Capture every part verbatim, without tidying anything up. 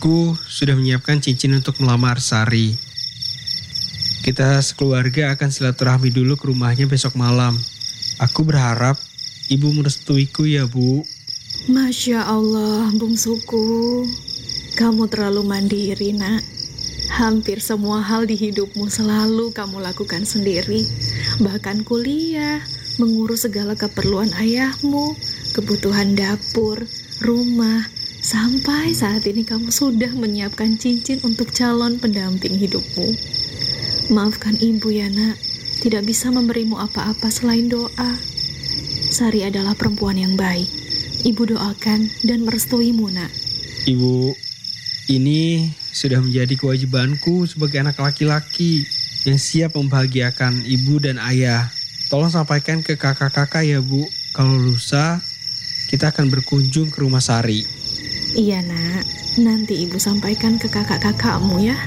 Aku sudah menyiapkan cincin untuk melamar Sari. Kita sekeluarga akan silaturahmi dulu ke rumahnya besok malam. Aku berharap ibu merestuiku ya, Bu. Masya Allah, bungsuku. Kamu terlalu mandiri, nak. Hampir semua hal di hidupmu selalu kamu lakukan sendiri. Bahkan kuliah, mengurus segala keperluan ayahmu, kebutuhan dapur, rumah. Sampai saat ini kamu sudah menyiapkan cincin untuk calon pendamping hidupmu. Maafkan ibu ya, nak. Tidak bisa memberimu apa-apa selain doa. Sari adalah perempuan yang baik. Ibu doakan dan merestuimu, nak. Ibu, ini sudah menjadi kewajibanku sebagai anak laki-laki yang siap membahagiakan ibu dan ayah. Tolong sampaikan ke kakak-kakak ya, Bu. Kalau lusa, kita akan berkunjung ke rumah Sari. Iya, nak. Nanti ibu sampaikan ke kakak-kakakmu ya.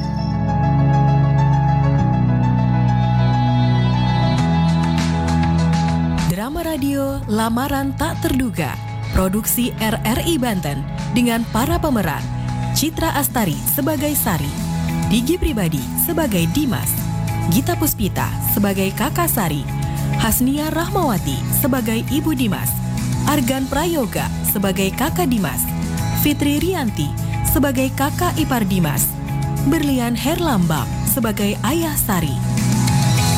Drama radio Lamaran Tak Terduga, produksi R R I Banten dengan para pemeran Citra Astari sebagai Sari, Digi Pribadi sebagai Dimas, Gita Puspita sebagai kakak Sari, Hasnia Rahmawati sebagai ibu Dimas, Argan Prayoga sebagai kakak Dimas, Fitri Rianti sebagai kakak ipar Dimas, Berlian Herlambang sebagai ayah Sari.